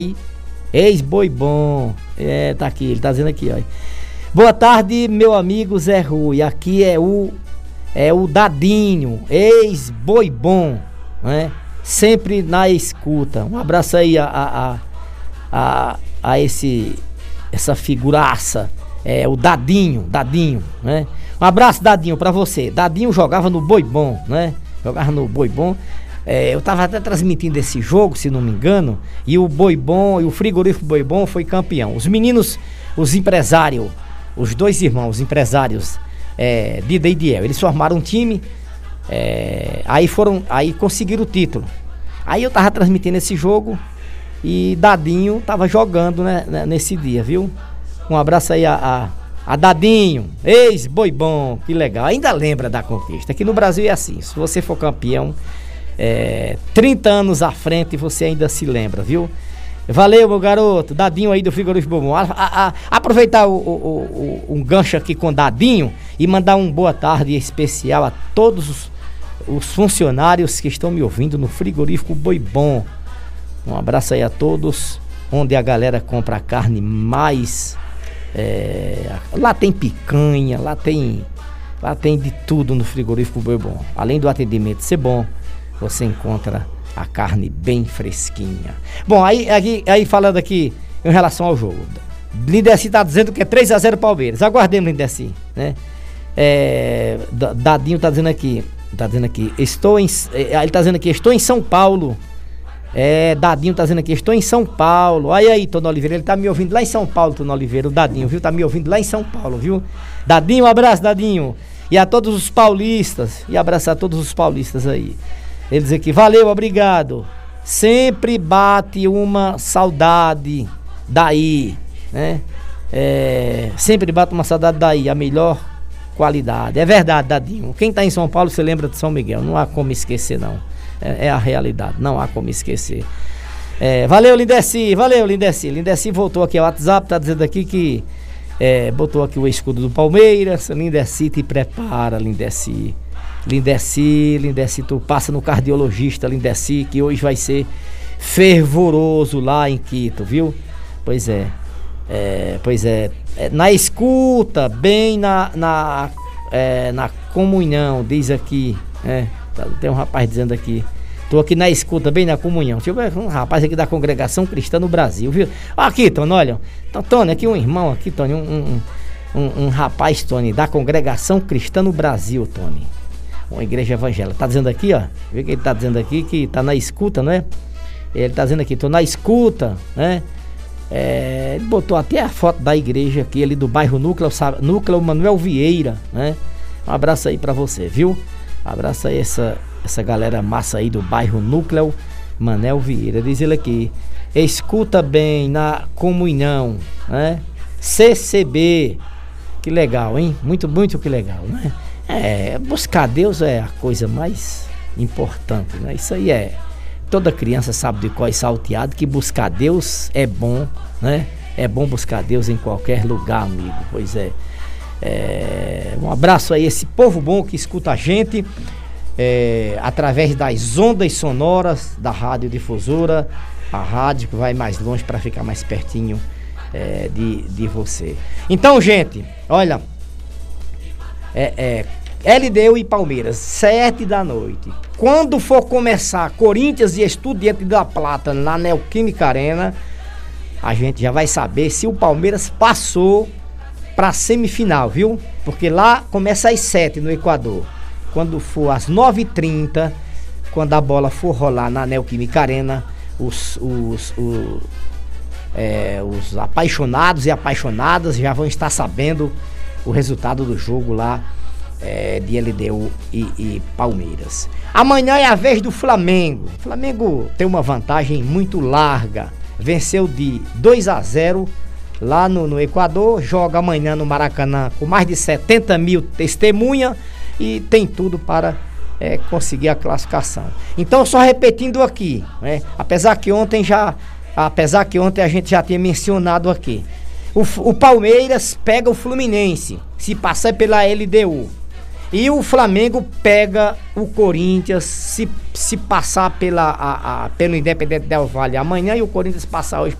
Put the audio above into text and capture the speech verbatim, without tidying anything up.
Ex-boi bom. É, tá aqui, ele tá dizendo aqui, ó. Boa tarde, meu amigo Zé Rui. Aqui é o é o Dadinho, ex-boi bom, né? Sempre na escuta. Um abraço aí a a, a, a esse essa figuraça, é o Dadinho, Dadinho, né? Um abraço, Dadinho, pra você. Dadinho jogava no Boi Bom, né? Jogava no Boi Bom. É, eu tava até transmitindo esse jogo, se não me engano, e o Boi Bom e o frigorífico Boi Bom foi campeão. Os meninos, os empresários, os dois irmãos, os empresários, é, Dida e Diel, eles formaram um time, é, aí foram, aí conseguiram o título. Aí eu tava transmitindo esse jogo e Dadinho tava jogando, né, nesse dia, viu? Um abraço aí a, a, a Dadinho, ex-Boi Bom, que legal. Ainda lembra da conquista. Aqui no Brasil é assim, se você for campeão, É, trinta anos à frente você ainda se lembra, viu? Valeu, meu garoto, Dadinho aí do frigorífico Bom. A, a, a, aproveitar o, o, o, um gancho aqui com Dadinho e mandar um boa tarde especial a todos os, os funcionários que estão me ouvindo no frigorífico Boi Bom. Um abraço aí a todos, onde a galera compra a carne mais, é, lá tem picanha, lá tem, lá tem de tudo no frigorífico Boi Bom. Além do atendimento ser bom, você encontra a carne bem fresquinha. Bom, aí, aí, aí falando aqui em relação ao jogo, Lindeci tá dizendo que é três a zero Palmeiras. Aguardemos, Lindeci, né? É, Dadinho tá dizendo aqui, tá dizendo aqui, estou em, ele tá dizendo aqui, estou em São Paulo. É, Dadinho tá dizendo aqui, estou em São Paulo. Aí aí, Tony Oliveira, ele tá me ouvindo lá em São Paulo, Tony Oliveira, o Dadinho, viu? Tá me ouvindo lá em São Paulo, viu? Dadinho, um abraço, Dadinho. E a todos os paulistas, e abraçar todos os paulistas aí. Ele diz aqui, valeu, obrigado. Sempre bate uma saudade daí, né? É, sempre bate uma saudade daí, a melhor qualidade. É verdade, Dadinho. Quem tá em São Paulo se lembra de São Miguel. Não há como esquecer, não. É, é a realidade, não há como esquecer. É, valeu, Lindeci, valeu, Lindeci. Lindeci voltou aqui ao WhatsApp, tá dizendo aqui que é, botou aqui o escudo do Palmeiras. Lindeci, te prepara, Lindeci. Lindeci, Lindeci, tu passa no cardiologista, Lindeci, que hoje vai ser fervoroso lá em Quito, viu? Pois é, é pois é, é, na escuta, bem na, na, é, na comunhão, diz aqui, é, tem um rapaz dizendo aqui, tô aqui na escuta, bem na comunhão, deixa eu ver, um rapaz aqui da Congregação Cristã no Brasil, viu? Aqui, Tony, olha, então, Tony, aqui um irmão aqui, Tony, um, um, um, um rapaz, Tony, da Congregação Cristã no Brasil, Tony. Uma igreja evangélica. Tá dizendo aqui, ó. Vê que ele tá dizendo aqui que tá na escuta, né? Ele tá dizendo aqui, tô na escuta, né? É, ele botou até a foto da igreja aqui, ali do bairro Núcleo, Núcleo Manuel Vieira, né? Um abraço aí pra você, viu? Um abraço aí essa, essa galera massa aí do bairro Núcleo Manuel Vieira. Diz ele aqui, escuta bem na comunhão, né? C C B. Que legal, hein? Muito, muito que legal, né? É, buscar Deus é a coisa mais importante, né? Isso aí é, toda criança sabe de qual é salteado, que buscar Deus é bom, né? É bom buscar Deus em qualquer lugar, amigo. Pois é, é um abraço aí a esse povo bom que escuta a gente é, através das ondas sonoras da Rádio Difusora, a rádio que vai mais longe para ficar mais pertinho é, de, de você. Então, gente, olha, é, é L D U e Palmeiras, sete da noite. Quando for começar Corinthians e Estudiantes da Plata na Neoquímica Arena, a gente já vai saber se o Palmeiras passou pra semifinal, viu? Porque lá começa às sete no Equador. Quando for às nove e trinta, quando a bola for rolar na Neoquímica Arena, os, os, os, é, os apaixonados e apaixonadas já vão estar sabendo o resultado do jogo lá. É, de L D U e, e Palmeiras. Amanhã é a vez do Flamengo. O Flamengo tem uma vantagem muito larga. Venceu de dois a zero lá no, no Equador. Joga amanhã no Maracanã com mais de setenta mil testemunhas e tem tudo para é, conseguir a classificação. Então, só repetindo aqui, né? Apesar que ontem já, apesar que ontem a gente já tinha mencionado aqui, o, o Palmeiras pega o Fluminense se passar pela L D U. E o Flamengo pega o Corinthians, se, se passar pela, a, a, pelo Independente Del Valle amanhã e o Corinthians passar hoje